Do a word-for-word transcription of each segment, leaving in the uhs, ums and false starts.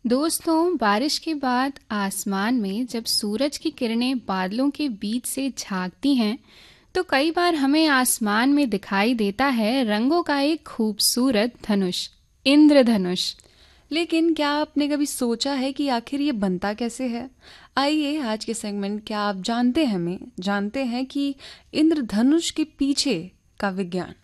दोस्तों, बारिश के बाद आसमान में जब सूरज की किरणें बादलों के बीच से झांकती हैं, तो कई बार हमें आसमान में दिखाई देता है रंगों का एक खूबसूरत धनुष, इंद्रधनुष। लेकिन क्या आपने कभी सोचा है कि आखिर ये बनता कैसे है? आइए आज के सेगमेंट क्या आप जानते हैं में जानते हैं कि इंद्रधनुष के पीछे का विज्ञान।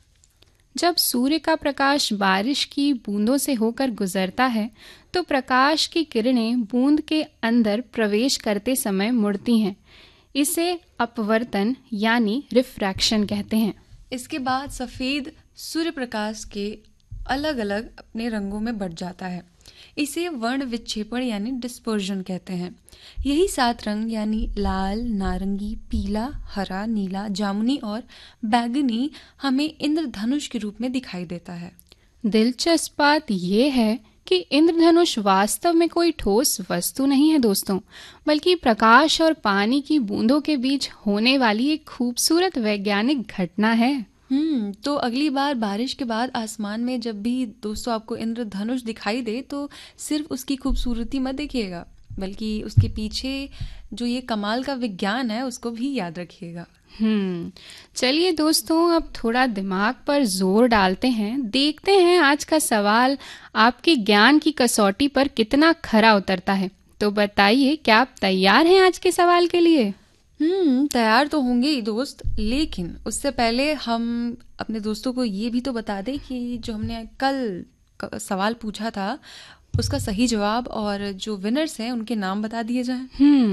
जब सूर्य का प्रकाश बारिश की बूंदों से होकर गुजरता है, तो प्रकाश की किरणें बूंद के अंदर प्रवेश करते समय मुड़ती हैं। इसे अपवर्तन यानी रिफ्रैक्शन कहते हैं। इसके बाद सफ़ेद सूर्य प्रकाश के अलग अलग अपने रंगों में बढ़ जाता है। इसे वर्ण विक्षेपण यानी डिस्पर्जन कहते हैं। यही सात रंग यानी लाल, नारंगी, पीला, हरा, नीला, जामुनी और बैंगनी हमें इंद्रधनुष के रूप में दिखाई देता है। दिलचस्प बात यह है कि इंद्रधनुष वास्तव में कोई ठोस वस्तु नहीं है दोस्तों, बल्कि प्रकाश और पानी की बूंदों के बीच होने वाली एक खूबसूरत वैज्ञानिक घटना है। हम्म तो अगली बार बारिश के बाद आसमान में जब भी दोस्तों आपको इंद्रधनुष दिखाई दे तो सिर्फ उसकी खूबसूरती मत देखिएगा, बल्कि उसके पीछे जो ये कमाल का विज्ञान है उसको भी याद रखिएगा। हम्म चलिए दोस्तों, अब थोड़ा दिमाग पर जोर डालते हैं। देखते हैं आज का सवाल आपके ज्ञान की कसौटी पर कितना खरा उतरता है। तो बताइए, क्या आप तैयार हैं आज के सवाल के लिए? हम्म तैयार तो होंगे ही दोस्त, लेकिन उससे पहले हम अपने दोस्तों को ये भी तो बता दें कि जो हमने कल क- सवाल पूछा था उसका सही जवाब और जो विनर्स हैं उनके नाम बता दिए जाएं।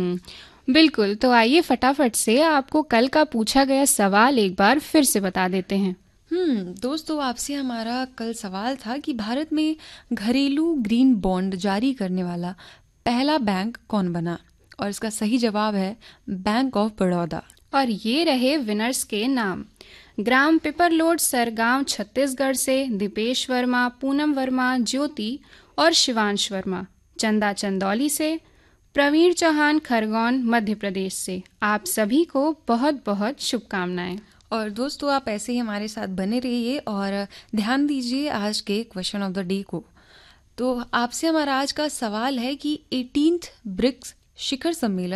हम्म बिल्कुल। तो आइए फटाफट से आपको कल का पूछा गया सवाल एक बार फिर से बता देते हैं। हम्म दोस्तों, आपसे हमारा कल सवाल था कि भारत में घरेलू ग्रीन बॉन्ड जारी करने वाला पहला बैंक कौन बना, और इसका सही जवाब है बैंक ऑफ बड़ौदा। और ये रहे विनर्स के नाम। ग्राम पिपरलोड, सरगांव, छत्तीसगढ़ से दीपेश वर्मा, पूनम वर्मा, ज्योति और शिवांश वर्मा। चंदा चंदौली से, प्रवीण चौहान खरगोन मध्य प्रदेश से। आप सभी को बहुत बहुत शुभकामनाएं। और दोस्तों, आप ऐसे ही हमारे साथ बने रहिए और ध्यान दीजिए आज के क्वेश्चन ऑफ द डे को। तो आपसे हमारा आज का सवाल है कि एटीन्थ ब्रिक्स शिखर सम्मेलन